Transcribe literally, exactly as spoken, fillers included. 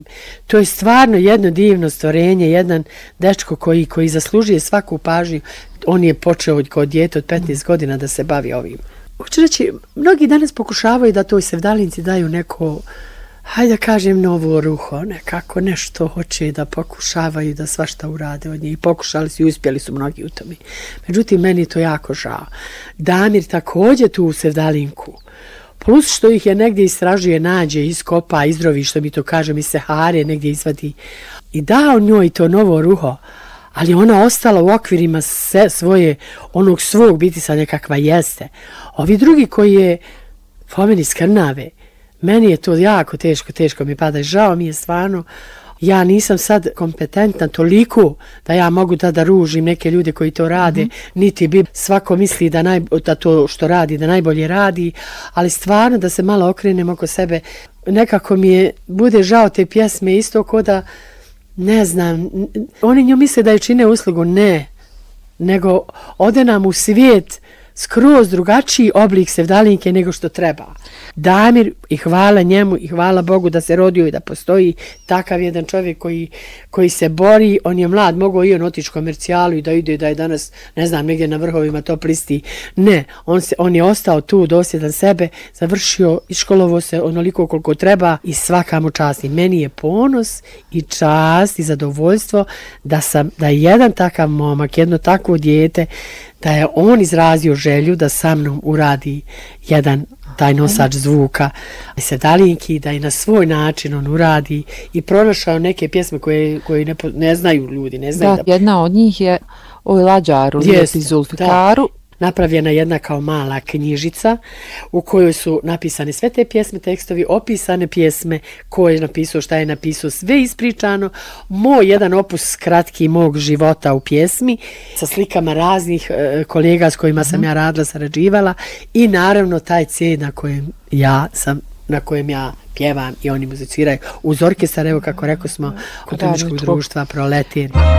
To je stvarno jedno divno stvorenje, jedan dečko koji, koji zaslužuje svaku pažnju. On je počeo kao dijete od petnaest godina da se bavi ovim. Hoću reći, mnogi danas pokušavaju da toj sevdalinci daju neko, hajde da kažem, novo ruho, nekako nešto hoće da pokušavaju da svašta urade od nje. I pokušali su i uspjeli su mnogi u tome. Međutim, meni je to jako žao. Damir također tu u sevdalinku, plus što ih je negdje istražuje, nađe, iskopa, izdrovi, što mi to kažem, iz Sahare negdje izvadi. I dao njoj to novo ruho, ali ona ostala u okvirima se, svoje, onog svog bitisanja kakva jeste. Ovi drugi koji je po meni skrnave, meni je to jako teško, teško mi pada. Žao mi je stvarno, ja nisam sad kompetentna toliko da ja mogu da da ružim neke ljude koji to rade, mm-hmm. niti bi svako misli da, naj, da to što radi, da najbolje radi, ali stvarno da se malo okrenem oko sebe, nekako mi je, bude žao te pjesme isto ko da, ne znam, oni nju misle da je čine uslugu, ne, nego ode nam u svijet skroz drugačiji oblik sevdalinke nego što treba. Damir, i hvala njemu i hvala Bogu da se rodio i da postoji takav jedan čovjek koji, koji se bori. On je mlad, mogao i on otići komercijalu i da ide da je danas, ne znam, negdje na vrhovima top listi. Ne, on, se, on je ostao tu dosljedan sebe, završio i školovo se onoliko koliko treba i svaka mu čast. I meni je ponos i čast i zadovoljstvo da, sam, da je jedan takav momak, jedno takvo dijete, da je on izrazio želju da sa mnom uradi jedan taj nosač zvuka sevdalinki, da i na svoj način on uradi i pronašao neke pjesme koje, koje ne, ne znaju ljudi. Ne znaju da, da... jedna od njih je o Lađaru, Lijepi Zulfikaru. Da. Napravljena jedna kao mala knjižica u kojoj su napisane sve te pjesme, tekstovi, opisane pjesme, ko je napisao, šta je napisao, sve ispričano. Moj jedan opus kratki mog života u pjesmi sa slikama raznih e, kolega s kojima sam mm. ja radila, sarađivala i naravno taj C na kojem ja sam na kojem ja pjevam i oni muziciraju uz orkestar, evo kako rekao smo, Kulturničkog društva Proletir.